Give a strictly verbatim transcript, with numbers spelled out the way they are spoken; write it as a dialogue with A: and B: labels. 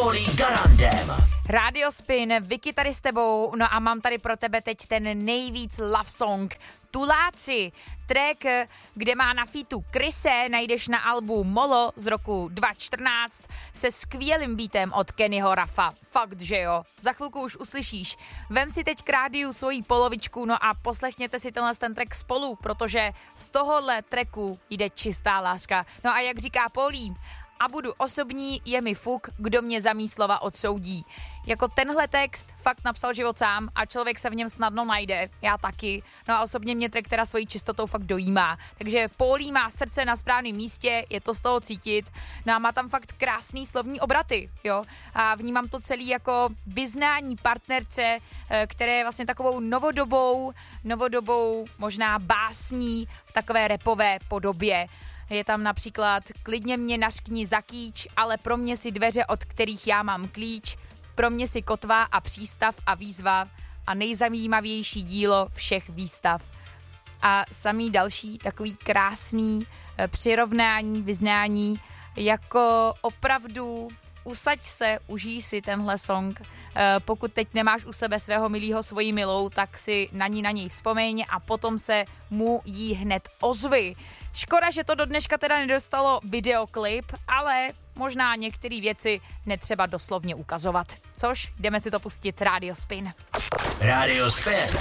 A: Polí Garandem.
B: Radio Spin, Vicky tady s tebou, no a mám tady pro tebe teď ten nejvíc love song. Tuláci, track, kde má na featu Krise, najdeš na albu Molo z roku dva tisíce čtrnáct se skvělým beatem od Kennyho Raffa. Fakt, že jo? Za chvilku už uslyšíš. Vem si teď k rádiu svoji polovičku, no a poslechněte si tenhle ten track spolu, protože z tohohle tracku jde čistá láska. No a jak říká Polí, a budu osobní, je mi fuk, kdo mě za mý slova odsoudí. Jako tenhle text fakt napsal život sám a člověk se v něm snadno najde, já taky. No a osobně mě track teda svojí čistotou fakt dojímá. Takže Polí má srdce na správném místě, je to z toho cítit. No a má tam fakt krásný slovní obraty, jo. A vnímám to celý jako vyznání partnerce, které je vlastně takovou novodobou, novodobou možná básní v takové rapové podobě. Je tam například klidně mě nařkni za kýč, ale pro mě si dveře, od kterých já mám klíč, pro mě si kotva a přístav a výzva a nejzajímavější dílo všech výstav. A samý další takový krásný e, přirovnání, vyznání, jako opravdu usaď se, užij si tenhle song. E, pokud teď nemáš u sebe svého milýho, svoji milou, tak si na ní na něj vzpomeň a potom se mu jí hned ozvi. Škoda, že to do dneška teda nedostalo videoklip, ale možná některé věci netřeba doslovně ukazovat. Což, jdeme si to pustit, Radio Spin.
A: Radio Spin.